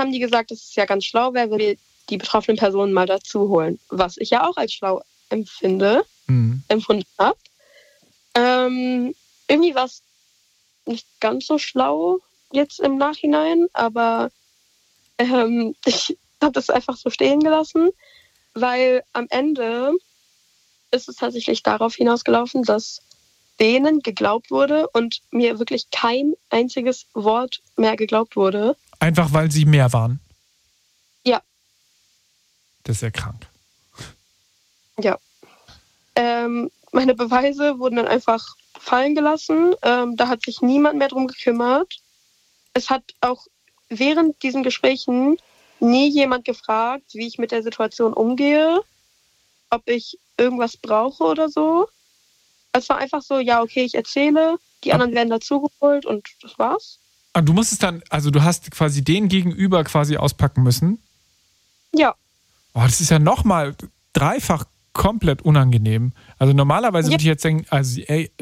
haben die gesagt, dass es ja ganz schlau wäre, wenn wir die betroffenen Personen mal dazu holen. Was ich ja auch als schlau empfunden habe. Irgendwie war es nicht ganz so schlau jetzt im Nachhinein, aber ich habe das einfach so stehen gelassen, weil am Ende ist es tatsächlich darauf hinausgelaufen, dass denen geglaubt wurde und mir wirklich kein einziges Wort mehr geglaubt wurde. Einfach weil sie mehr waren? Ja. Das ist ja krank. Ja. Meine Beweise wurden dann einfach fallen gelassen. Da hat sich niemand mehr drum gekümmert. Es hat auch während diesen Gesprächen nie jemand gefragt, wie ich mit der Situation umgehe, ob ich irgendwas brauche oder so. Es war einfach so, ja, okay, ich erzähle, die anderen werden dazugeholt und das war's. Ah, du musstest dann, also du hast quasi den Gegenüber quasi auspacken müssen? Ja. Oh, das ist ja nochmal dreifach komplett unangenehm. Also normalerweise würde ich jetzt denken, also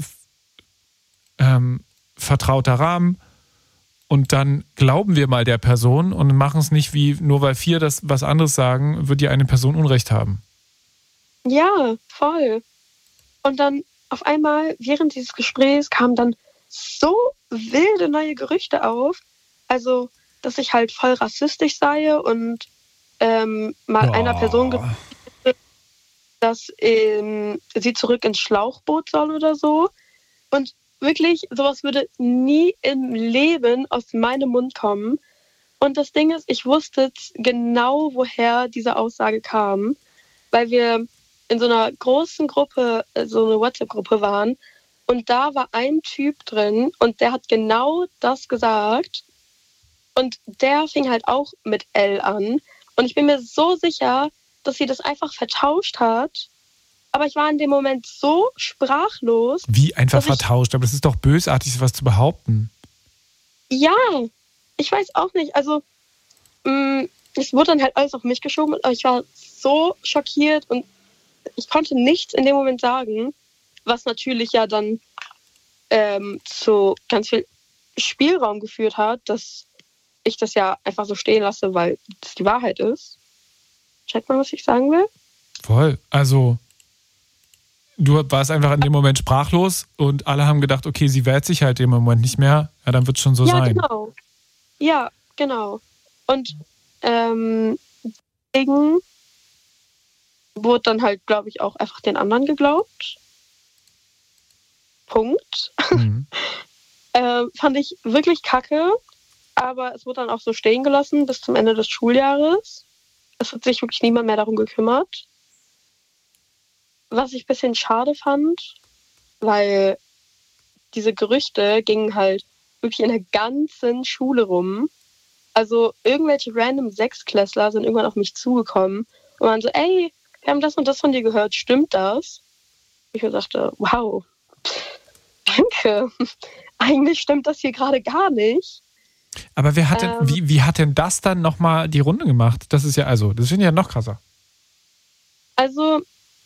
vertrauter Rahmen und dann glauben wir mal der Person und machen es nicht wie, nur weil 4 das was anderes sagen, wird die eine Person Unrecht haben. Ja, voll. Und dann auf einmal, während dieses Gesprächs, kamen dann so wilde neue Gerüchte auf. Also, dass ich halt voll rassistisch sei und mal einer Person gesagt, dass sie zurück ins Schlauchboot soll oder so. Und wirklich, sowas würde nie im Leben aus meinem Mund kommen. Und das Ding ist, ich wusste genau, woher diese Aussage kam, weil wir in so einer großen Gruppe, so eine WhatsApp-Gruppe waren. Und da war ein Typ drin und der hat genau das gesagt. Und der fing halt auch mit L an. Und ich bin mir so sicher, dass sie das einfach vertauscht hat. Aber ich war in dem Moment so sprachlos. Wie einfach vertauscht? Aber das ist doch bösartig, sowas zu behaupten. Ja, ich weiß auch nicht. Also, es wurde dann halt alles auf mich geschoben. Aber ich war so schockiert und ich konnte nichts in dem Moment sagen, was natürlich ja dann zu ganz viel Spielraum geführt hat, dass ich das ja einfach so stehen lasse, weil das die Wahrheit ist. Checkt mal, was ich sagen will? Voll. Also, du warst einfach in dem Moment sprachlos und alle haben gedacht, okay, sie wehrt sich halt im Moment nicht mehr. Ja, dann wird es schon so sein. Genau. Ja, genau. Und deswegen wurde dann halt, glaube ich, auch einfach den anderen geglaubt. Punkt. Mhm. Fand ich wirklich kacke, aber es wurde dann auch so stehen gelassen bis zum Ende des Schuljahres. Es hat sich wirklich niemand mehr darum gekümmert. Was ich ein bisschen schade fand, weil diese Gerüchte gingen halt wirklich in der ganzen Schule rum. Also irgendwelche random Sechsklässler sind irgendwann auf mich zugekommen und waren so, ey, wir haben das und das von dir gehört, stimmt das? Ich mir dachte, wow, danke. Eigentlich stimmt das hier gerade gar nicht. Aber wer hat denn, wie hat denn das dann nochmal die Runde gemacht? Das ist ja, also, das finde ich ja noch krasser. Also,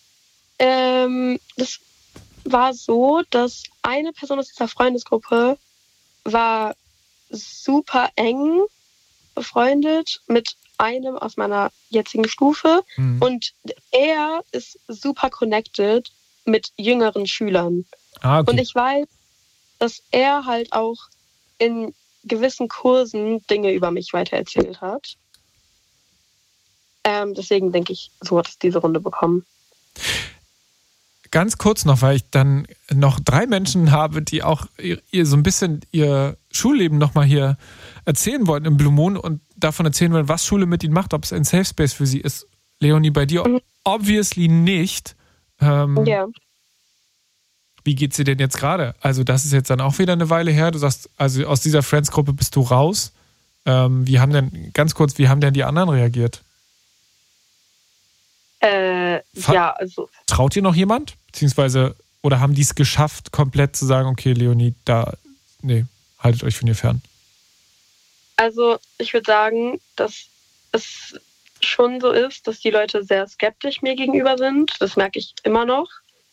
das war so, dass eine Person aus dieser Freundesgruppe war super eng befreundet mit einem aus meiner jetzigen Stufe und er ist super connected mit jüngeren Schülern. Ah, okay. Und ich weiß, dass er halt auch in gewissen Kursen Dinge über mich weitererzählt hat. Deswegen denke ich, so hat es diese Runde bekommen. Ganz kurz noch, weil ich dann noch 3 Menschen habe, die auch ihr so ein bisschen ihr Schulleben nochmal hier erzählen wollen im Blue Moon und davon erzählen wollen, was Schule mit ihnen macht, ob es ein Safe Space für sie ist. Leonie, bei dir obviously nicht. Ja. Wie geht's dir denn jetzt gerade? Also das ist jetzt dann auch wieder eine Weile her. Du sagst, also aus dieser Friends-Gruppe bist du raus. Wie haben denn die anderen reagiert? Ja, also. Traut dir noch jemand? Beziehungsweise, oder haben die es geschafft, komplett zu sagen, okay, Leonie, haltet euch von ihr fern? Also, ich würde sagen, dass es schon so ist, dass die Leute sehr skeptisch mir gegenüber sind. Das merke ich immer noch.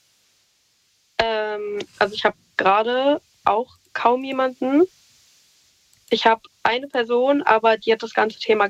Also, ich habe gerade auch kaum jemanden. Ich habe eine Person, aber die hat das ganze Thema